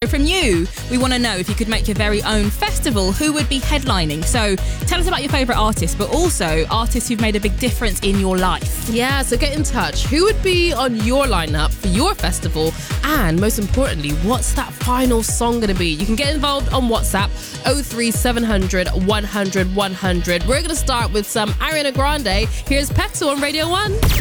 from you, we want to know if you could make your very own festival, who would be headlining. So tell us about your favourite artists, but also artists who've made a big difference in your life. Yeah, so get in touch. Who would be on your lineup for your festival? And most importantly, what's that final song going to be? You can get involved on WhatsApp 03700 100 100. We're going to start with some Ariana Grande. Here's Petal on Radio 1.